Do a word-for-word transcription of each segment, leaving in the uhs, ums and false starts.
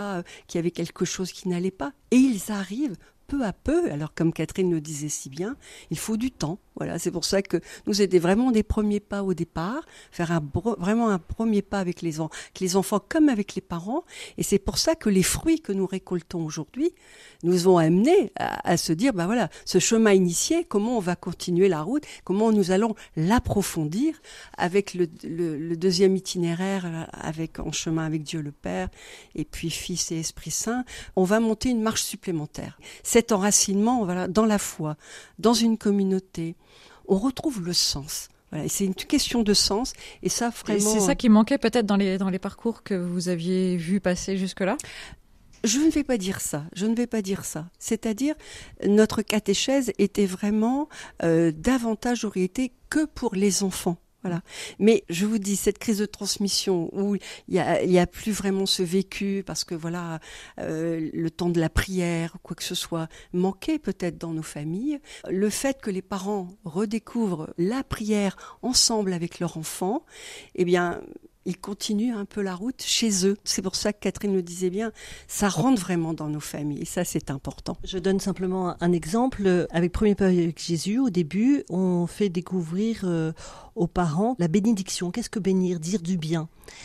euh, qu'il y avait quelque chose qui n'allait pas. Et ils arrivent peu à peu. Alors, comme Catherine le disait si bien, il faut du temps. Voilà, c'est pour ça que nous, c'était vraiment des premiers pas au départ, faire un, vraiment un premier pas avec les, en, avec les enfants comme avec les parents. Et c'est pour ça que les fruits que nous récoltons aujourd'hui nous ont amenés à, à se dire, ben voilà, ce chemin initié, comment on va continuer la route, comment nous allons l'approfondir avec le, le, le deuxième itinéraire, avec en chemin avec Dieu le Père, et puis Fils et Esprit Saint. On va monter une marche supplémentaire. Cet enracinement, voilà, dans la foi, dans une communauté, on retrouve le sens. Voilà, et c'est une question de sens. Et ça, vraiment. Et c'est ça qui manquait peut-être dans les, dans les parcours que vous aviez vu passer jusque-là ? Je ne vais pas dire ça. Je ne vais pas dire ça. C'est-à-dire, notre catéchèse était vraiment euh, davantage orientée que pour les enfants. Voilà. Mais je vous dis, cette crise de transmission où il y a, il y a plus vraiment ce vécu parce que voilà, euh, le temps de la prière, quoi que ce soit, manquait peut-être dans nos familles. Le fait que les parents redécouvrent la prière ensemble avec leur enfant, eh bien, ils continuent un peu la route chez eux. C'est pour ça que Catherine le disait bien, ça rentre vraiment dans nos familles et ça c'est important. Je donne simplement un exemple. Avec Premier Pas avec Jésus, au début, on fait découvrir euh, aux parents la bénédiction. Qu'est-ce que bénir ? Dire du bien.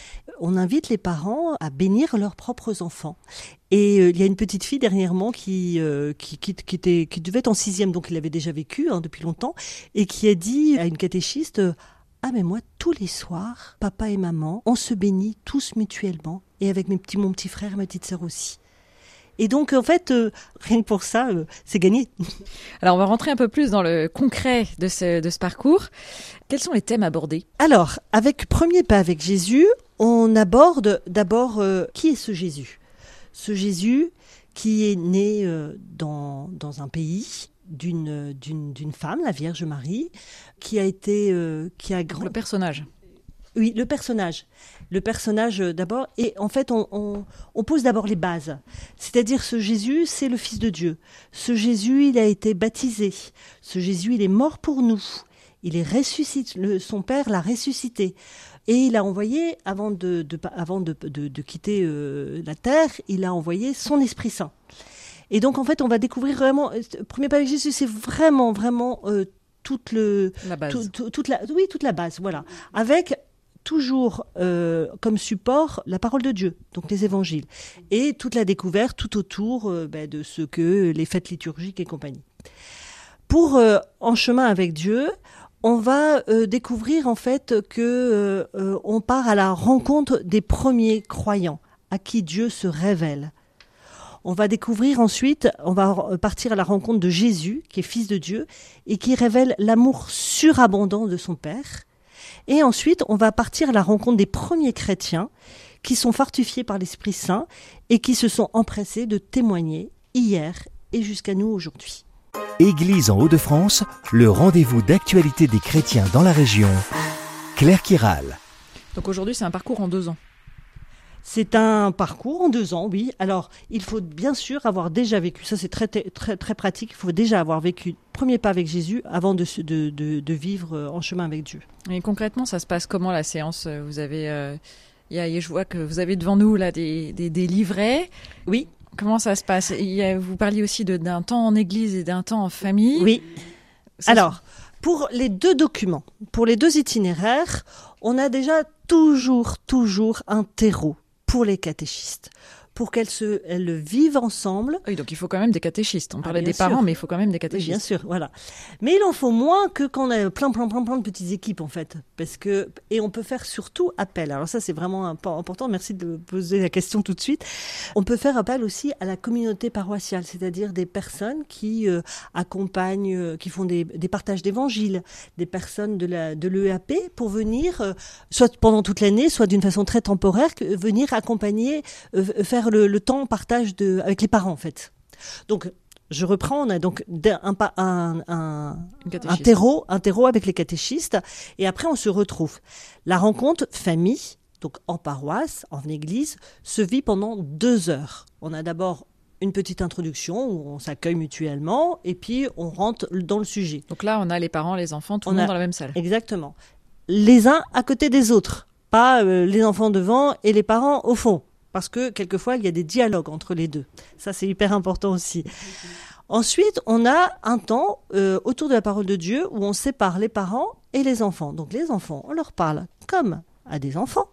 On invite les parents à bénir leurs propres enfants. Et euh, il y a une petite fille dernièrement qui, euh, qui, qui, qui, était, qui devait être en sixième, donc il avait déjà vécu hein, depuis longtemps, et qui a dit à une catéchiste... Ah mais moi, tous les soirs, papa et maman, on se bénit tous mutuellement, et avec mes petits, mon petit frère et ma petite sœur aussi. Et donc, en fait, euh, rien que pour ça, euh, c'est gagné. Alors, on va rentrer un peu plus dans le concret de ce, de ce parcours. Quels sont les thèmes abordés ? Alors, avec Premier Pas avec Jésus, on aborde d'abord euh, qui est ce Jésus ? Ce Jésus qui est né euh, dans, dans un pays... D'une, d'une, d'une femme, la Vierge Marie, qui a été... Euh, qui a grand... Le personnage. Oui, le personnage. Le personnage euh, d'abord. Et en fait, on, on, on pose d'abord les bases. C'est-à-dire, ce Jésus, c'est le Fils de Dieu. Ce Jésus, il a été baptisé. Ce Jésus, il est mort pour nous. Il est ressuscité. Le, son Père l'a ressuscité. Et il a envoyé, avant de, de, avant de, de, de quitter euh, la terre, il a envoyé son Esprit Saint. Et donc, en fait, on va découvrir vraiment... Premier Pas avec Jésus, c'est vraiment, vraiment euh, toute, le, la base. Tout, tout, toute la, oui, toute la base, voilà. Avec toujours euh, comme support la parole de Dieu, donc les évangiles. Et toute la découverte tout autour euh, ben, de ce que les fêtes liturgiques et compagnie. Pour euh, En chemin avec Dieu, on va euh, découvrir en fait que euh, on part à la rencontre des premiers croyants à qui Dieu se révèle. On va découvrir ensuite, on va partir à la rencontre de Jésus, qui est Fils de Dieu, et qui révèle l'amour surabondant de son Père. Et ensuite, on va partir à la rencontre des premiers chrétiens, qui sont fortifiés par l'Esprit Saint, et qui se sont empressés de témoigner hier et jusqu'à nous aujourd'hui. Église en Hauts-de-France, le rendez-vous d'actualité des chrétiens dans la région. Claire Kiral. Donc aujourd'hui, c'est un parcours en deux ans. C'est un parcours en deux ans, oui. Alors, il faut bien sûr avoir déjà vécu, ça c'est très, très, très pratique, il faut déjà avoir vécu Premier Pas avec Jésus avant de, de, de, de vivre En chemin avec Dieu. Et concrètement, ça se passe comment la séance ? Vous avez, euh, y a, je vois que vous avez devant nous là, des, des, des livrets. Oui. Comment ça se passe ? Il y a, vous parliez aussi de, d'un temps en église et d'un temps en famille. Oui. Ça, Alors, pour les deux documents, pour les deux itinéraires, on a déjà toujours, toujours un terreau pour les catéchistes, pour qu'elles se, elles vivent ensemble. Oui, donc il faut quand même des catéchistes. On parlait ah, des sûr. parents, mais il faut quand même des catéchistes. Oui, bien sûr, voilà. Mais il en faut moins que quand on a plein, plein, plein, plein de petites équipes, en fait. Parce que, et on peut faire surtout appel. Alors ça, c'est vraiment important. Merci de poser la question tout de suite. On peut faire appel aussi à la communauté paroissiale, c'est-à-dire des personnes qui euh, accompagnent, euh, qui font des, des partages d'évangiles, des personnes de, la, de l'E A P pour venir, euh, soit pendant toute l'année, soit d'une façon très temporaire, que, venir accompagner, euh, faire le, le temps partage de, avec les parents, en fait. Donc, je reprends, on a donc un, un, un, un, terreau, un terreau avec les catéchistes, et après on se retrouve. La rencontre famille, donc en paroisse, en église, se vit pendant deux heures. On a d'abord une petite introduction où on s'accueille mutuellement, et puis on rentre dans le sujet. Donc là, on a les parents, les enfants, tout on le monde a, dans la même salle. Exactement. Les uns à côté des autres, pas euh, les enfants devant et les parents au fond. parce que quelquefois, il y a des dialogues entre les deux. Ça, c'est hyper important aussi. Ensuite, on a un temps euh, autour de la parole de Dieu où on sépare les parents et les enfants. Donc les enfants, on leur parle comme à des enfants.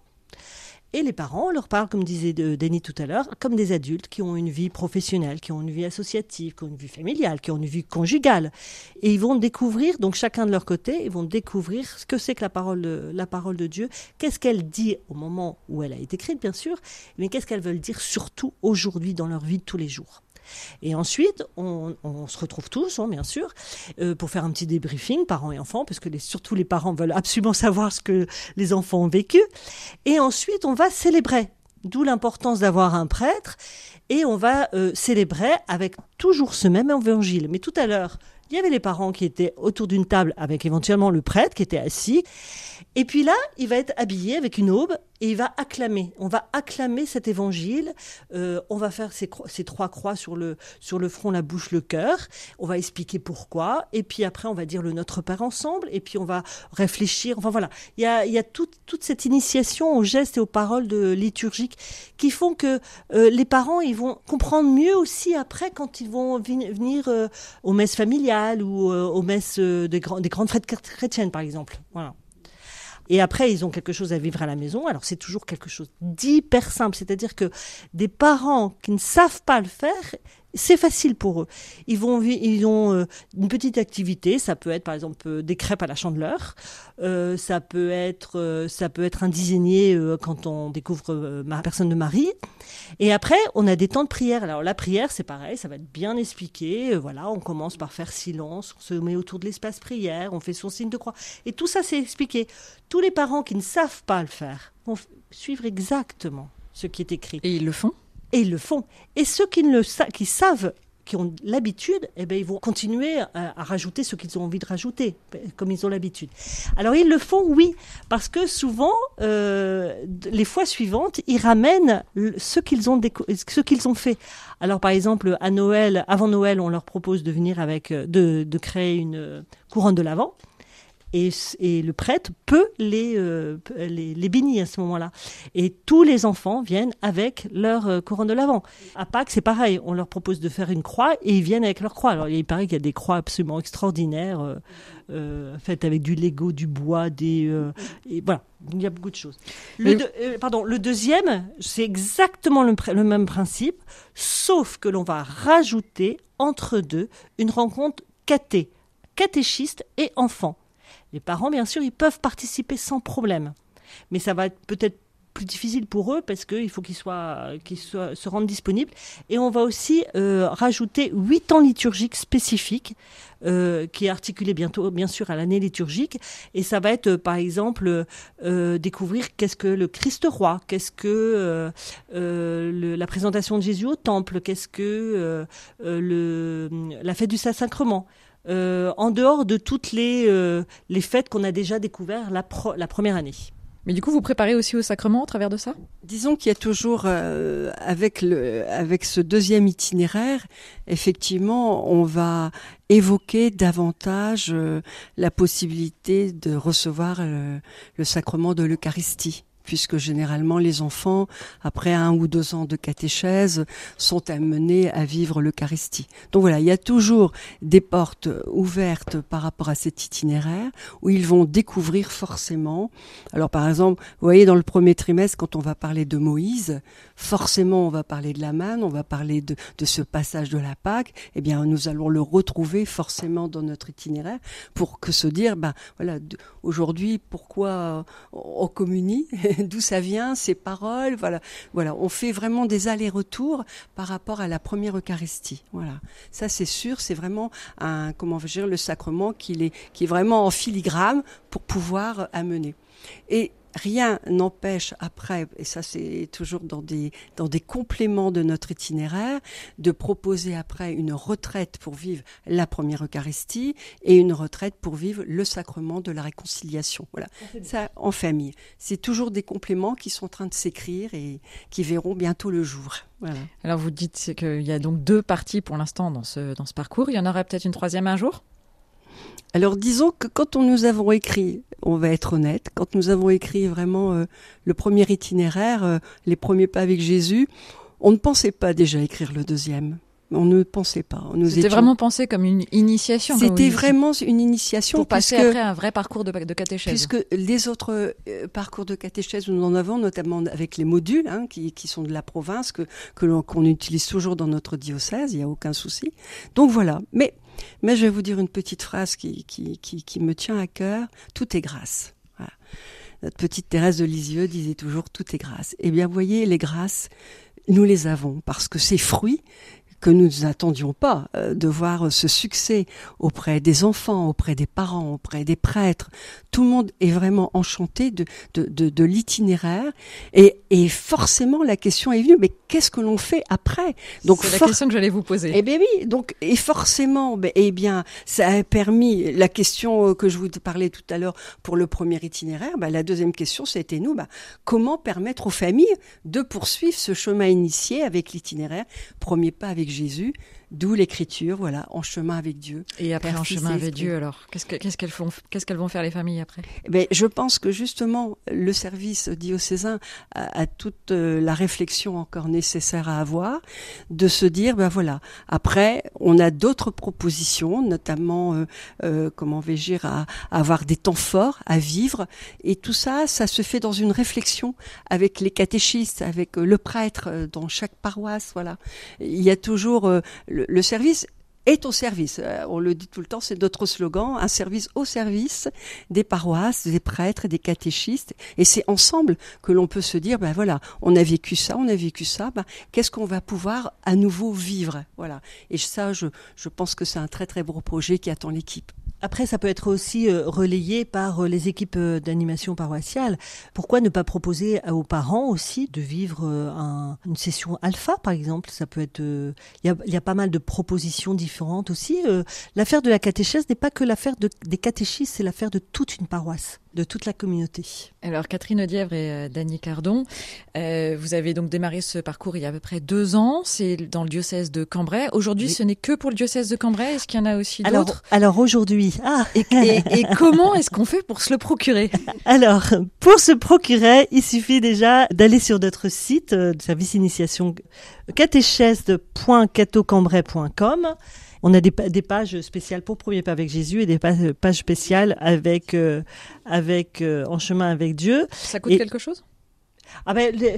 Et les parents, on leur parle, comme disait Denis tout à l'heure, comme des adultes qui ont une vie professionnelle, qui ont une vie associative, qui ont une vie familiale, qui ont une vie conjugale. Et ils vont découvrir, donc chacun de leur côté, ils vont découvrir ce que c'est que la parole de, la parole de Dieu, qu'est-ce qu'elle dit au moment où elle a été écrite, bien sûr, mais qu'est-ce qu'elle veut dire surtout aujourd'hui dans leur vie de tous les jours. Et ensuite, on, on se retrouve tous, hein, bien sûr, euh, pour faire un petit débriefing, parents et enfants, parce que les, surtout les parents veulent absolument savoir ce que les enfants ont vécu. Et ensuite, on va célébrer, d'où l'importance d'avoir un prêtre, et on va euh, célébrer avec toujours ce même évangile. Mais tout à l'heure, il y avait les parents qui étaient autour d'une table avec éventuellement le prêtre qui était assis. Et puis là, il va être habillé avec une aube et il va acclamer. On va acclamer cet évangile. Euh, on va faire ces, cro- ces trois croix sur le, sur le front, la bouche, le cœur. On va expliquer pourquoi. Et puis après, on va dire le Notre Père ensemble. Et puis on va réfléchir. Enfin voilà, il y a, il y a toute, toute cette initiation aux gestes et aux paroles de liturgiques qui font que euh, les parents, ils vont comprendre mieux aussi après quand ils vont vi- venir euh, aux messes familiales ou euh, aux messes euh, des, grands, des grandes fêtes chrétiennes, par exemple. Voilà. Et après, ils ont quelque chose à vivre à la maison. Alors, c'est toujours quelque chose d'hyper simple. C'est-à-dire que des parents qui ne savent pas le faire, c'est facile pour eux. Ils vont, ils ont euh, une petite activité. Ça peut être, par exemple, euh, des crêpes à la Chandeleur. Euh, ça peut être, euh, ça peut être un dizainier euh, quand on découvre euh, ma personne de Marie. Et après, on a des temps de prière. Alors, la prière, c'est pareil. Ça va être bien expliqué. Euh, voilà, on commence par faire silence. On se met autour de l'espace prière. On fait son signe de croix. Et tout ça, c'est expliqué. Tous les parents qui ne savent pas le faire vont f- suivre exactement ce qui est écrit. Et ils le font ? Et ils le font. Et ceux qui, ne le sa- qui savent, qui ont l'habitude, eh ben, ils vont continuer à, à rajouter ce qu'ils ont envie de rajouter, comme ils ont l'habitude. Alors, ils le font, oui, parce que souvent, euh, les fois suivantes, ils ramènent le- ce qu'ils ont, déco- ce qu'ils ont fait. Alors, par exemple, à Noël, avant Noël, on leur propose de venir avec, de, de créer une couronne de l'Avent. Et, et le prêtre peut les, euh, les, les bénir à ce moment-là. Et tous les enfants viennent avec leur euh, couronne de l'Avent. À Pâques, c'est pareil. On leur propose de faire une croix et ils viennent avec leur croix. Alors, il paraît qu'il y a des croix absolument extraordinaires, euh, euh, faites avec du Lego, du bois, des... Euh, et voilà, il y a beaucoup de choses. Le, de, euh, pardon, le deuxième, c'est exactement le, le même principe, sauf que l'on va rajouter entre deux une rencontre caté, catéchiste et enfant. Les parents, bien sûr, ils peuvent participer sans problème. Mais ça va être peut-être plus difficile pour eux parce qu'il faut qu'ils, soient, qu'ils soient, se rendent disponibles. Et on va aussi euh, rajouter huit temps liturgiques spécifiques euh, qui est articulé bientôt, bien sûr, à l'année liturgique. Et ça va être, euh, par exemple, euh, découvrir qu'est-ce que le Christ roi, qu'est-ce que euh, euh, le, la présentation de Jésus au temple, qu'est-ce que euh, euh, le, la fête du Saint-Sacrement. Euh, en dehors de toutes les, euh, les fêtes qu'on a déjà découvertes la, pro- la première année. Mais du coup, vous préparez aussi au sacrement au travers de ça ? Disons qu'il y a toujours, euh, avec, le, avec ce deuxième itinéraire, effectivement, on va évoquer davantage euh, la possibilité de recevoir euh, le sacrement de l'Eucharistie. Puisque généralement les enfants, après un ou deux ans de catéchèse, sont amenés à vivre l'Eucharistie. Donc voilà, il y a toujours des portes ouvertes par rapport à cet itinéraire où ils vont découvrir forcément. Alors par exemple, vous voyez dans le premier trimestre, quand on va parler de Moïse, forcément on va parler de la manne, on va parler de, de ce passage de la Pâque. Eh bien, nous allons le retrouver forcément dans notre itinéraire pour que se dire, ben voilà, aujourd'hui pourquoi on communie? D'où ça vient, ces paroles, voilà, voilà, on fait vraiment des allers-retours par rapport à la première Eucharistie, voilà. Ça, c'est sûr, c'est vraiment un, comment je veux dire, le sacrement qui est, qui est vraiment en filigrane pour pouvoir amener. Et rien n'empêche après, et ça c'est toujours dans des, dans des compléments de notre itinéraire, de proposer après une retraite pour vivre la première Eucharistie et une retraite pour vivre le sacrement de la réconciliation. Voilà, ça en famille. C'est toujours des compléments qui sont en train de s'écrire et qui verront bientôt le jour. Voilà. Alors vous dites qu'il y a donc deux parties pour l'instant dans ce, dans ce parcours. Il y en aura peut-être une troisième un jour ? Alors disons que quand on, nous avons écrit, on va être honnête, quand nous avons écrit vraiment euh, le premier itinéraire, euh, les premiers pas avec Jésus, on ne pensait pas déjà écrire le deuxième. On ne pensait pas. Nous C'était étions... vraiment pensé comme une initiation. C'était vraiment une initiation. Pour passer puisque, après un vrai parcours de, de catéchèse. Puisque les autres euh, parcours de catéchèse, nous en avons, notamment avec les modules, hein, qui, qui sont de la province, que, que l'on, qu'on utilise toujours dans notre diocèse, il n'y a aucun souci. Donc voilà. Mais, mais je vais vous dire une petite phrase qui, qui, qui, qui me tient à cœur. Tout est grâce. Voilà. Notre petite Thérèse de Lisieux disait toujours tout est grâce. Eh bien, vous voyez, les grâces, nous les avons parce que ces fruits que nous n'attendions pas euh, de voir ce succès auprès des enfants, auprès des parents, auprès des prêtres. Tout le monde est vraiment enchanté de, de, de, de l'itinéraire et, et forcément la question est venue, mais qu'est-ce que l'on fait après? Donc c'est for... la question que j'allais vous poser. Eh bien oui, donc et forcément, ben, eh bien ça a permis la question que je vous parlais tout à l'heure pour le premier itinéraire. Ben, la deuxième question, c'était nous, ben, comment permettre aux familles de poursuivre ce chemin initié avec l'itinéraire, premier pas avec Jésus, d'où l'écriture, voilà, en chemin avec Dieu. Et après, en chemin avec Dieu, alors, qu'est-ce, que, qu'est-ce, qu'elles font, qu'est-ce qu'elles vont faire les familles après? Ben, je pense que justement, le service diocésain a, a toute euh, la réflexion encore nécessaire à avoir, de se dire, ben voilà, après, on a d'autres propositions, notamment, euh, euh, comment vais-je dire, à, à avoir des temps forts, à vivre, et tout ça, ça se fait dans une réflexion avec les catéchistes, avec euh, le prêtre, euh, dans chaque paroisse, voilà. Il y a toujours euh, le, le service est au service. On le dit tout le temps, c'est notre slogan, un service au service des paroisses, des prêtres, des catéchistes. Et c'est ensemble que l'on peut se dire, ben voilà, on a vécu ça, on a vécu ça, ben qu'est-ce qu'on va pouvoir à nouveau vivre? Voilà. Et ça, je, je pense que c'est un très très beau projet qui attend l'équipe. Après, ça peut être aussi euh, relayé par euh, les équipes euh, d'animation paroissiale. Pourquoi ne pas proposer aux parents aussi de vivre euh, un, une session alpha, par exemple? Ça peut être. Il euh, y, a, y a pas mal de propositions différentes aussi. Euh, l'affaire de la catéchèse n'est pas que l'affaire de, des catéchistes, c'est l'affaire de toute une paroisse, de toute la communauté. Alors Catherine Audièvre et euh, Dany Cardon, euh, vous avez donc démarré ce parcours il y a à peu près deux ans. C'est dans le diocèse de Cambrai. Aujourd'hui, oui. Ce n'est que pour le diocèse de Cambrai. Est-ce qu'il y en a aussi alors, d'autres? Alors aujourd'hui. Ah. Et, et, et comment est-ce qu'on fait pour se le procurer? Alors, pour se procurer, il suffit déjà d'aller sur notre site euh, de service initiation catéchèse point catho cambrai point com. On a des, des pages spéciales pour Premier pas avec Jésus et des pages, pages spéciales avec, euh, avec euh, En chemin avec Dieu. Ça coûte et, quelque chose? Ah ben, les,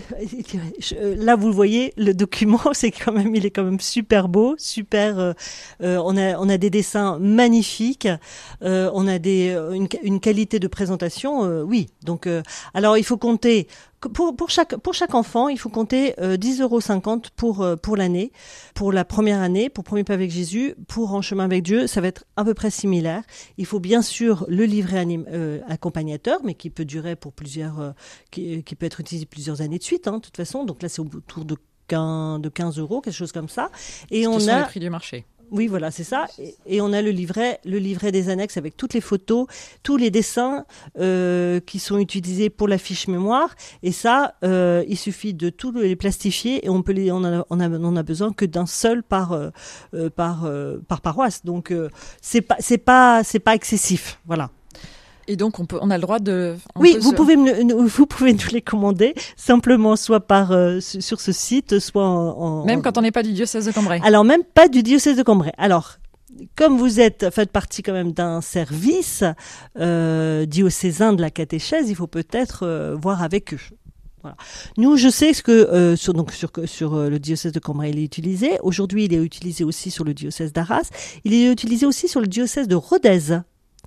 là, vous le voyez, le document, c'est quand même, il est quand même super beau, super. Euh, euh, on a, on a des dessins magnifiques, euh, on a des, une, une qualité de présentation, euh, oui. Donc, euh, alors, il faut compter. Pour, pour, chaque, pour chaque enfant, il faut compter euh, dix euros cinquante pour, euh, pour l'année, pour la première année, pour Premier pas avec Jésus, pour En chemin avec Dieu, ça va être à peu près similaire. Il faut bien sûr le livret anim, euh, accompagnateur, mais qui peut durer pour plusieurs, euh, qui, qui peut être utilisé plusieurs années de suite, hein, de toute façon. Donc là, c'est autour de quinze, de quinze euros, quelque chose comme ça. Et Ce on qui a sont les prix du marché. Oui, voilà, c'est ça. Et, et on a le livret, le livret des annexes avec toutes les photos, tous les dessins euh, qui sont utilisés pour la fiche mémoire. Et ça, euh, il suffit de tous les plastifier et on peut les, on a, on a, on a besoin que d'un seul par euh, par euh, par paroisse. Donc euh, c'est pas c'est pas c'est pas excessif. Voilà. Et donc on peut, on a le droit de. Oui, vous se... pouvez me, vous pouvez nous les commander simplement soit par euh, sur ce site, soit en, en même quand on n'est pas du diocèse de Cambrai. Alors même pas du diocèse de Cambrai. Alors comme vous êtes faites partie quand même d'un service euh, diocésain de la catéchèse, il faut peut-être euh, voir avec eux. Voilà. Nous, je sais ce que euh, sur donc sur sur euh, le diocèse de Cambrai il est utilisé. Aujourd'hui, il est utilisé aussi sur le diocèse d'Arras. Il est utilisé aussi sur le diocèse de Rodez.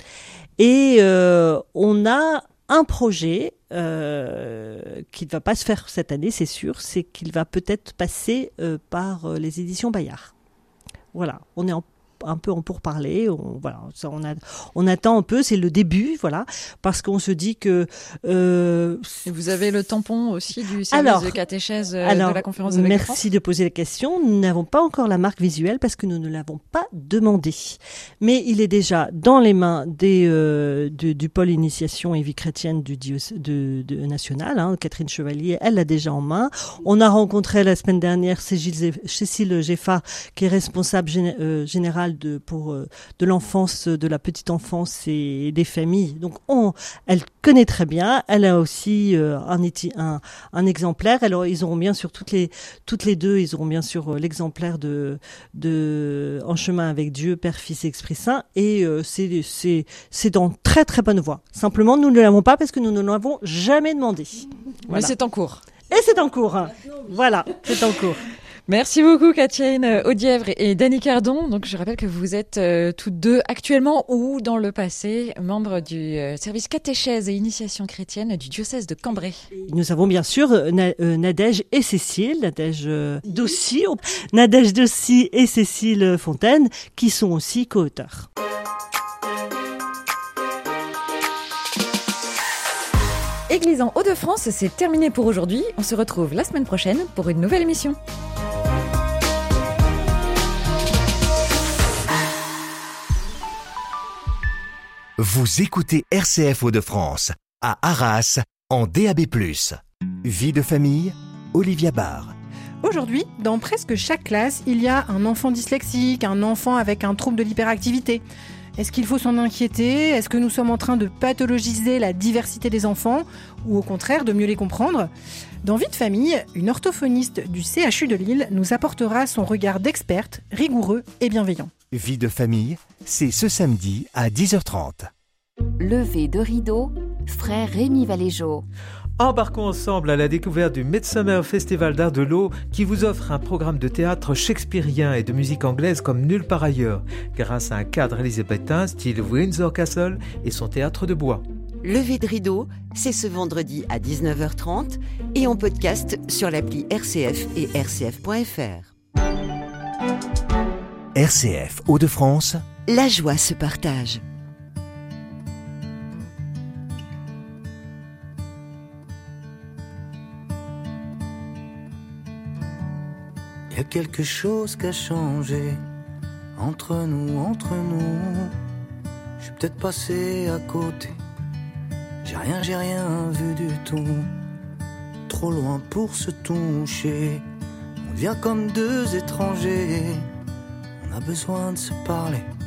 Et euh, on a un projet euh, qui ne va pas se faire cette année, c'est sûr, c'est qu'il va peut-être passer euh, par euh, les éditions Bayard. Voilà, on est en un peu en pourparlers, on, voilà, ça, on, a, on attend un peu, c'est le début, voilà, parce qu'on se dit que... Euh, Et vous avez le tampon aussi du service alors, de catéchèse euh, alors, de la conférence de l'évêque de France ? Merci de poser la question. Nous n'avons pas encore la marque visuelle parce que nous ne l'avons pas demandé. Mais il est déjà dans les mains des, euh, de, du pôle initiation et vie chrétienne du diocèse de, de, national. Hein, Catherine Chevalier, elle l'a déjà en main. On a rencontré la semaine dernière Cécile Geffard, qui est responsable gén- euh, générale national de, pour, euh, de l'enfance, de la petite enfance et des familles. Donc, on, elle connaît très bien. Elle a aussi euh, un, un, un exemplaire. Alors, ils auront bien sûr toutes les, toutes les deux, ils auront bien sûr euh, l'exemplaire de, de En chemin avec Dieu, Père, Fils et Esprit Saint. Et euh, c'est, c'est, c'est dans très très bonne voie. Simplement, nous ne l'avons pas parce que nous ne l'avons jamais demandé. Voilà. Mais c'est en cours. Et c'est en cours. Voilà, c'est en cours. Merci beaucoup Katiane Audièvre et Dany Cardon. Donc je rappelle que vous êtes euh, toutes deux actuellement ou dans le passé membres du euh, service catéchèse et initiation chrétienne du diocèse de Cambrai. Nous avons bien sûr Na- euh, Nadège et Cécile, Nadège euh, Dossi, Nadège Dossi et Cécile Fontaine qui sont aussi co-auteurs. Église en Hauts-de-France, c'est terminé pour aujourd'hui. On se retrouve la semaine prochaine pour une nouvelle émission. Vous écoutez R C F Hauts-de-France, à Arras, en D A B plus. Vie de famille, Olivia Barr. Aujourd'hui, dans presque chaque classe, il y a un enfant dyslexique, un enfant avec un trouble de l'hyperactivité. Est-ce qu'il faut s'en inquiéter ? Est-ce que nous sommes en train de pathologiser la diversité des enfants ou au contraire de mieux les comprendre ? Dans Vie de famille, une orthophoniste du C H U de Lille nous apportera son regard d'experte, rigoureux et bienveillant. Vie de famille, c'est ce samedi à dix heures trente. Levé de rideau, frère Rémi Valéjo. Embarquons ensemble à la découverte du Midsummer Festival d'Art de l'Eau qui vous offre un programme de théâtre shakespearien et de musique anglaise comme nulle part ailleurs, grâce à un cadre élisabétain style Windsor Castle et son théâtre de bois. Levé de rideau, c'est ce vendredi à dix-neuf heures trente et en podcast sur l'appli R C F et R C F point F R. R C F Hauts-de-France, La joie se partage. Il y a quelque chose qui a changé entre nous, entre nous. Je suis peut-être passé à côté. J'ai rien, j'ai rien vu du tout. Trop loin pour se toucher. On devient comme deux étrangers. On a besoin de se parler.